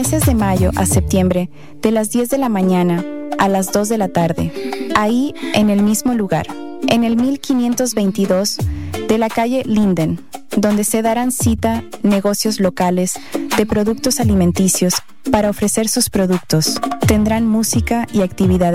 Meses de mayo a septiembre, de las 10 de la mañana a las 2 de la tarde, ahí en el mismo lugar, en el 1522 de la calle Linden, donde se darán cita negocios locales de productos alimenticios para ofrecer sus productos. Tendrán música y actividades